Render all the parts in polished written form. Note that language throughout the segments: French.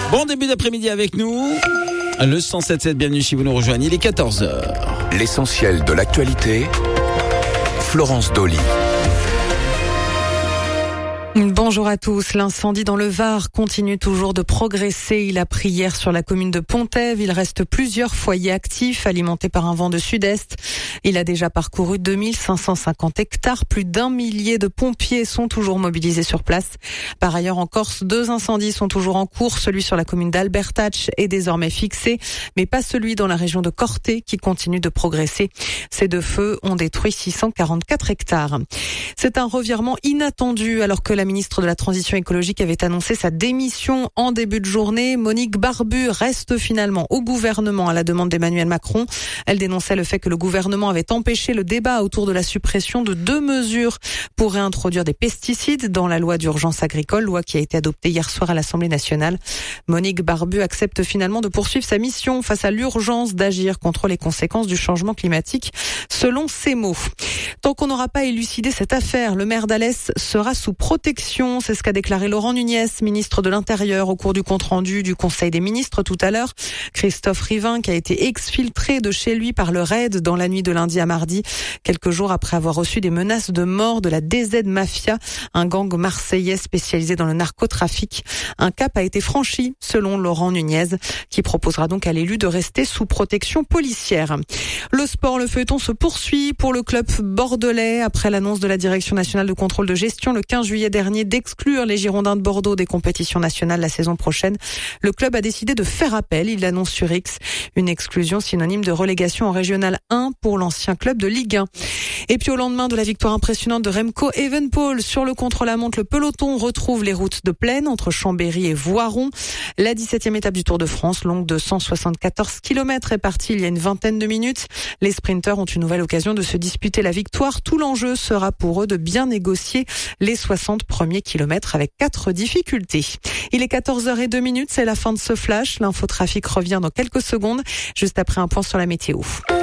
Bon début d'après-midi avec nous. Le 107.7, bienvenue si vous nous rejoignez, il est 14h. L'essentiel de l'actualité, Florence Dolly. Bonjour à tous. L'incendie dans le Var continue toujours de progresser. Il a pris hier sur la commune de Pontève. Il reste plusieurs foyers actifs alimentés par un vent de sud-est. Il a déjà parcouru 2550 hectares. Plus d'1 millier de pompiers sont toujours mobilisés sur place. Par ailleurs, en Corse, 2 incendies sont toujours en cours. Celui sur la commune d'Albertach est désormais fixé, mais pas celui dans la région de Corté qui continue de progresser. Ces 2 feux ont détruit 644 hectares. C'est un revirement inattendu alors que la ministre de la Transition écologique avait annoncé sa démission en début de journée. Monique Barbu reste finalement au gouvernement à la demande d'Emmanuel Macron. Elle dénonçait le fait que le gouvernement avait empêché le débat autour de la suppression de 2 mesures pour réintroduire des pesticides dans la loi d'urgence agricole, loi qui a été adoptée hier soir à l'Assemblée nationale. Monique Barbu accepte finalement de poursuivre sa mission face à l'urgence d'agir contre les conséquences du changement climatique, selon ses mots. Tant qu'on n'aura pas élucidé cette affaire, le maire d'Alès sera sous protection. C'est ce qu'a déclaré Laurent Nunez, ministre de l'Intérieur, au cours du compte-rendu du Conseil des ministres tout à l'heure. Christophe Rivin, qui a été exfiltré de chez lui par le RAID dans la nuit de lundi à mardi, quelques jours après avoir reçu des menaces de mort de la DZ Mafia, un gang marseillais spécialisé dans le narcotrafic. Un cap a été franchi, selon Laurent Nunez, qui proposera donc à l'élu de rester sous protection policière. Le sport, le feuilleton se poursuit pour le club bordelais après l'annonce de la Direction nationale de contrôle de gestion le 15 juillet dernier d'exclure les Girondins de Bordeaux des compétitions nationales la saison prochaine. Le club a décidé de faire appel, il l'annonce sur X, une exclusion synonyme de relégation en Régional 1 pour l'ancien club de Ligue 1. Et puis au lendemain de la victoire impressionnante de Remco Evenepoel sur le contre-la-montre, le peloton retrouve les routes de plaine entre Chambéry et Voiron. La 17e étape du Tour de France, longue de 174 km, est partie il y a une vingtaine de minutes. Les sprinteurs ont une nouvelle occasion de se disputer la victoire. Tout l'enjeu sera pour eux de bien négocier les 60 premiers kilomètres avec 4 difficultés. Il est 14h02, c'est la fin de ce flash. L'infotrafic revient dans quelques secondes, juste après un point sur la météo.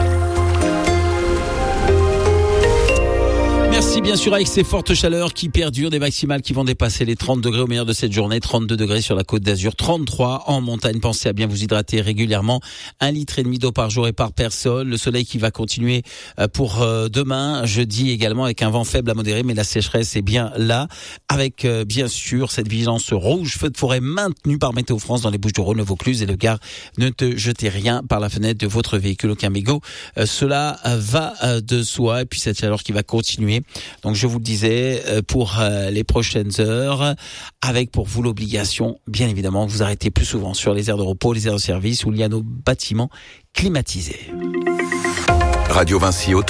Merci bien sûr avec ces fortes chaleurs qui perdurent, des maximales qui vont dépasser les 30 degrés au meilleur de cette journée, 32 degrés sur la Côte d'Azur, 33 en montagne. Pensez à bien vous hydrater régulièrement, 1,5 litre d'eau par jour et par personne. Le soleil qui va continuer pour demain, jeudi également, avec un vent faible à modéré, mais la sécheresse est bien là, avec bien sûr cette vigilance rouge, feu de forêt maintenue par Météo France dans les Bouches-du-Rhône, le Vaucluse et le Gard. Ne te jetez rien par la fenêtre de votre véhicule, aucun mégot. Cela va de soi, et puis cette chaleur qui va continuer. Donc je vous le disais, pour les prochaines heures, avec pour vous l'obligation, bien évidemment, que vous arrêtez plus souvent sur les aires de repos, les aires de service, où il y a nos bâtiments climatisés. Radio Vinci